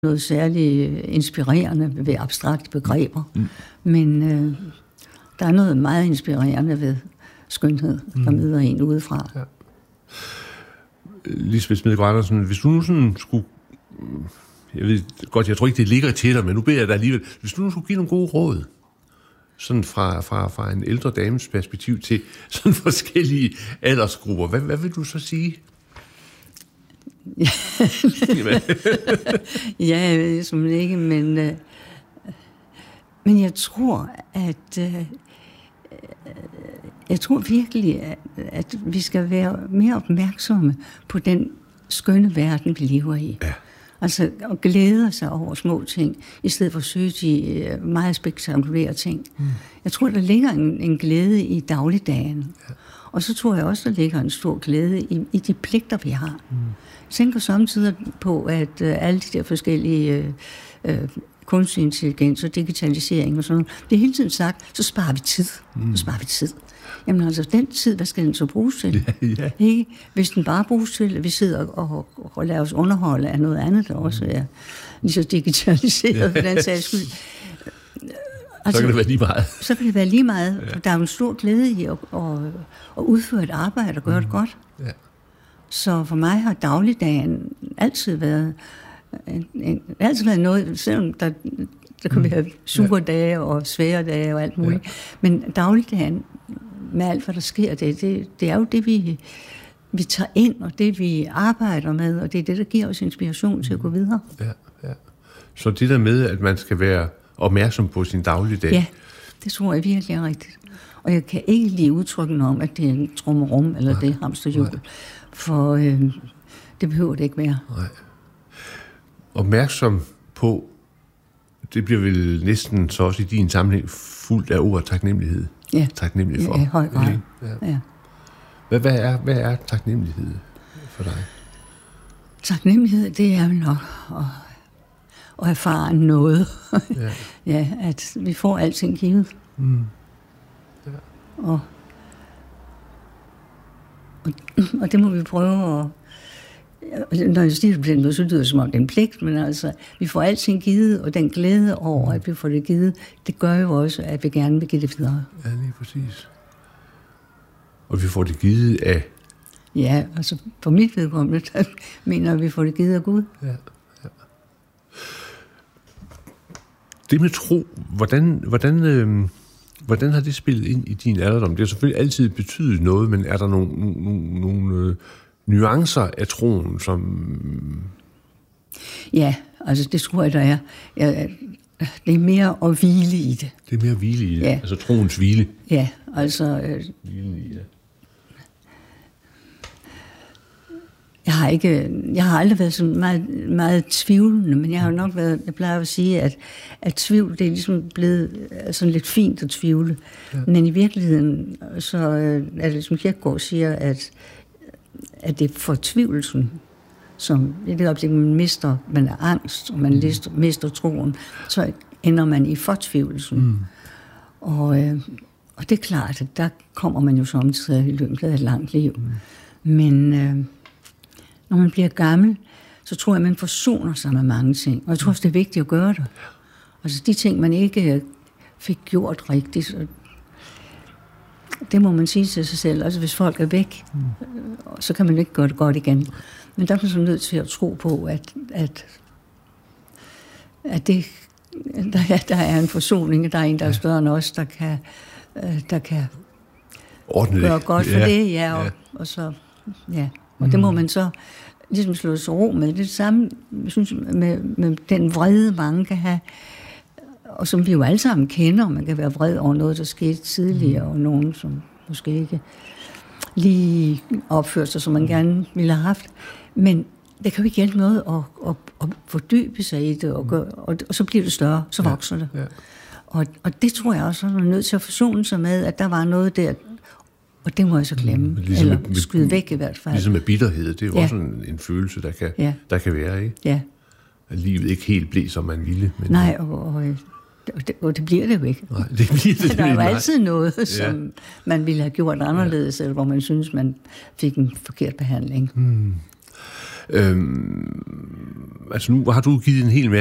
noget særligt inspirerende ved abstrakte begreber, men der er noget meget inspirerende ved skønhed, der møder en udefra. Ja. Lisbeth Smedegaard Andersen, hvis du nu sådan skulle... jeg tror ikke, det ligger til dig, men nu beder jeg dig alligevel. Hvis du nu skulle give nogle gode råd, sådan fra en ældre dames perspektiv til sådan forskellige aldersgrupper, hvad vil du så sige? Ja, jeg ved simpelthen ikke, men jeg tror, jeg tror virkelig, at vi skal være mere opmærksomme på den skønne verden, vi lever i. Ja. Altså at glæde sig over små ting, i stedet for at søge de meget spektakulære ting. Jeg tror, der ligger en glæde i dagligdagen. Ja. Og så tror jeg også, der ligger en stor glæde i de pligter, vi har. Jeg tænker samtidig på, at alle de der forskellige kunstig intelligens og digitalisering og sådan noget, det er hele tiden sagt, så sparer vi tid. Så sparer vi tid. Jamen altså, den tid, hvad skal den så bruges til? Ja. Ikke? Hvis den bare bruges til, at vi sidder og lader os underholde af noget andet, der også er lige så digitaliseret for den sags skyld. Altså, så kan det være lige meget. Så kan det være lige meget. Ja. Der er jo en stor glæde i at udføre et arbejde og gøre det godt. Ja. Så for mig har dagligdagen altid været noget, selvom der kan være super dage og svære dage og alt muligt. Ja. Men dagligdagen, med alt, hvad der sker, det er jo det, vi tager ind, og det, vi arbejder med, og det er det, der giver os inspiration til at gå videre. Ja. Så det der med, at man skal være opmærksom på sin dagligdag. Ja, det tror jeg virkelig er rigtigt. Og jeg kan ikke lide udtrykken om, at det er en trummerum, eller det er hamsterhjul. For det behøver det ikke være. Nej. Opmærksom på, det bliver vel næsten så også i din sammenhæng fuldt af ordet taknemmelighed. Ja. Taknemmelighed for. Ja, i høj grad. Ja. Hvad er taknemmelighed for dig? Taknemmelighed, det er jo nok at erfare noget. Ja, at vi får alting givet. Ja. Og det må vi prøve at... Når jeg siger det på den måde, så lyder det som om det er en pligt, men altså, vi får alting givet, og den glæde over, at vi får det givet, det gør jo også, at vi gerne vil give det videre. Ja, lige præcis. Og vi får det givet af... Ja, altså for mit vedkommende, der mener at vi får det givet af Gud. Ja. Det med tro, hvordan har det spillet ind i din alderdom? Det har selvfølgelig altid betydet noget, men er der nogle nuancer af troen, som... Ja, altså det tror jeg, der er. Det er mere at hvile i det. Det er mere at hvile i det? Ja. Altså troens hvile? Ja, altså... Hvilen i det. Jeg har aldrig været så meget tvivlende, men jeg har nok været, jeg plejer at sige, at tvivl, det er ligesom blevet sådan lidt fint at tvivle. Ja. Men i virkeligheden, så er det som Kierkegaard siger, at det er fortvivlelsen, som i det øjeblik, man er angst, og man mister troen, så ender man i fortvivlelsen. Og det er klart, at der kommer man jo samtidig i løbet af et langt liv. Men når man bliver gammel, så tror jeg, at man forsoner sig med mange ting. Og jeg tror også, det er vigtigt at gøre det. Altså de ting, man ikke fik gjort rigtigt, det må man sige til sig selv. Altså hvis folk er væk, så kan man ikke gøre det godt igen. Men der er man så nødt til at tro på, at det, der er en forsoning, der er en, der er større end os, der kan gøre godt for det. Ja, og så... Ja. Og det må man så ligesom slå sig ro med. Det er det samme, jeg synes, med den vrede, mange kan have, og som vi jo alle sammen kender. Man kan være vred over noget, der skete tidligere, og nogen, som måske ikke lige opførte sig, som man gerne ville have haft. Men det kan jo ikke hjælpe noget at fordybe sig i det, og så bliver det større, så vokser det. Ja. Og det tror jeg også, at man er nødt til at forsone sig med, at der var noget der, og det må jeg så glemme, ligesom eller skyde væk i hvert fald. Ligesom med bitterhed, det er jo også en følelse, der kan være, ikke? Ja. At livet ikke helt blev, som man ville. Men nej, og det bliver det jo ikke. Nej, det bliver det. Der er jo altid noget, som man ville have gjort anderledes, eller hvor man synes, man fik en forkert behandling. Altså nu har du givet en hel